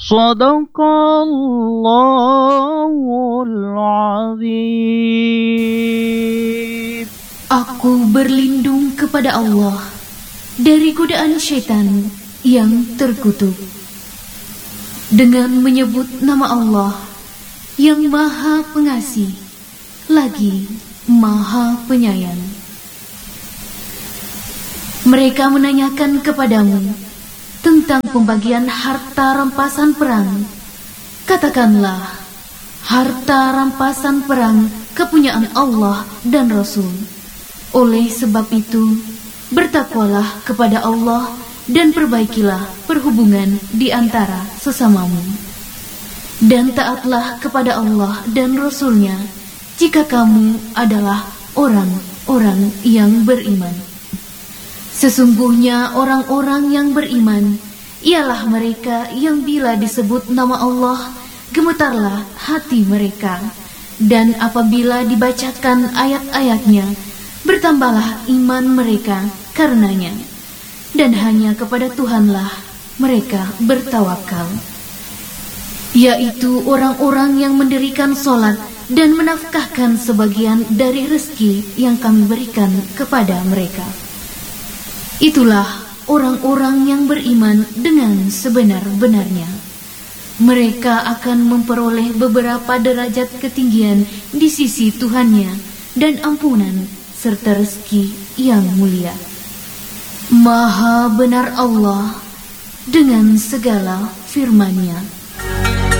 Sadaqallahul azim. Aku berlindung kepada Allah dari godaan syaitan yang terkutuk. Dengan menyebut nama Allah yang Maha Pengasih lagi Maha Penyayang. Mereka menanyakan kepadamu tentang pembagian harta rampasan perang. Katakanlah, harta rampasan perang kepunyaan Allah dan Rasul. Oleh sebab itu, bertakwalah kepada Allah dan perbaikilah perhubungan di antara sesamamu. Dan taatlah kepada Allah dan Rasul-Nya jika kamu adalah orang-orang yang beriman. Sesungguhnya orang-orang yang beriman ialah mereka yang bila disebut nama Allah, gemetarlah hati mereka. Dan apabila dibacakan ayat-ayatnya, bertambahlah iman mereka karenanya. Dan hanya kepada Tuhanlah mereka bertawakal, yaitu orang-orang yang mendirikan sholat dan menafkahkan sebagian dari rezeki yang kami berikan kepada mereka. Itulah orang-orang yang beriman dengan sebenar-benarnya. Mereka akan memperoleh beberapa derajat ketinggian di sisi Tuhannya dan ampunan serta rezeki yang mulia. Maha benar Allah dengan segala firman-Nya.